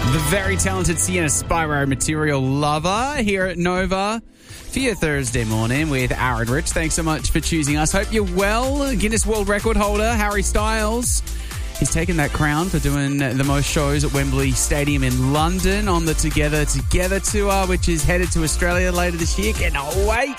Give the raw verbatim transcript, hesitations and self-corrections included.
The very talented Sienna Spyro, Material Lover, here at Nova for your Thursday morning with Aaron Rich. Thanks so much for choosing us. Hope you're well. Guinness World Record holder Harry Styles, he's taken that crown for doing the most shows at Wembley Stadium in London on the Together Together tour, which is headed to Australia later this year. Cannot wait.